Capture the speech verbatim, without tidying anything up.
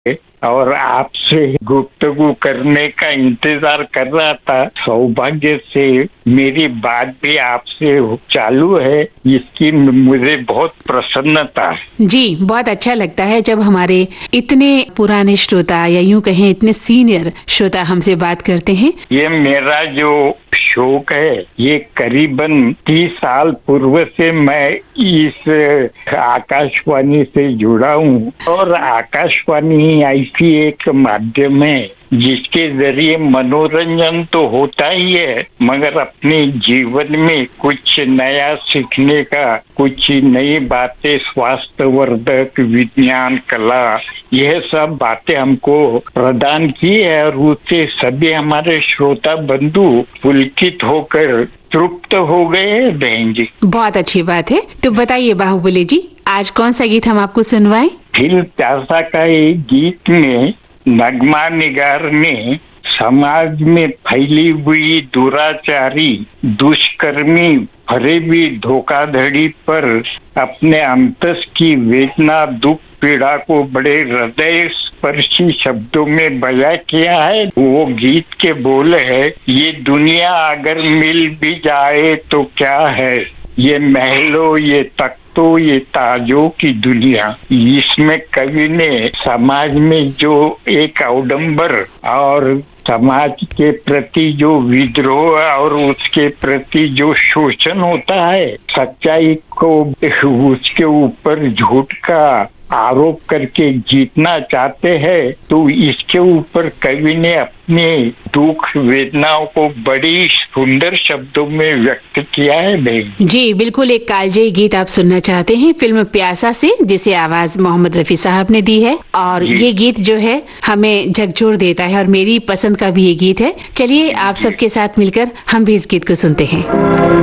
और आपसे गुफ्तगू करने का इंतजार कर रहा था। सौभाग्य से मेरी बात भी आपसे चालू है, इसकी मुझे बहुत प्रसन्नता है। जी, बहुत अच्छा लगता है जब हमारे इतने पुराने श्रोता या यूं कहें इतने सीनियर श्रोता हमसे बात करते हैं। ये मेरा जो शौक है, ये करीबन तीस साल पूर्व से मैं इस आकाशवाणी से जुड़ा हूँ और आकाशवाणी ऐसी एक माध्यम है जिसके जरिए मनोरंजन तो होता ही है, मगर अपने जीवन में कुछ नया सीखने का, कुछ नई बातें, स्वास्थ्यवर्धक, विज्ञान, कला, यह सब बातें हमको प्रदान की है और उससे सभी हमारे श्रोता बंधु पुलकित होकर तृप्त हो गए बहन जी। बहुत अच्छी बात है। तो बताइए बाहुबली जी, आज कौन सा गीत हम आपको सुनवाएं? फिल्म प्यासा का एक गीत में नगमा निगार ने समाज में फैली हुई दुराचारी, दुष्कर्मी, फरेबी धोखाधड़ी पर अपने अंतस की वेदना, दुख, पीड़ा को बड़े हृदय स्पर्शी शब्दों में बयां किया है। वो गीत के बोल है, ये दुनिया अगर मिल भी जाए तो क्या है, ये महलों, ये तख्तों, ये ताजों की दुनिया। इसमें कवि ने समाज में जो एक अवडंबर और समाज के प्रति जो विद्रोह और उसके प्रति जो शोषण होता है, सच्चाई को उसके ऊपर झूठ का आरोप करके जीतना चाहते हैं, तो इसके ऊपर कवि ने अपने दुख वेदनाओं को बड़ी सुंदर शब्दों में व्यक्त किया है बहन जी। बिल्कुल एक कालजयी गीत आप सुनना चाहते हैं फिल्म प्यासा से, जिसे आवाज मोहम्मद रफी साहब ने दी है और ये गीत जो है हमें झकझोर देता है और मेरी पसंद का भी ये गीत है। चलिए आप सबके साथ मिलकर हम भी इस गीत को सुनते हैं।